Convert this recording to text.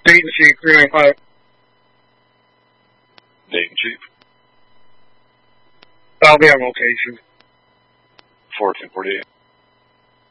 Dayton Chief, 395. Dayton Chief. I'll be on location. 1448.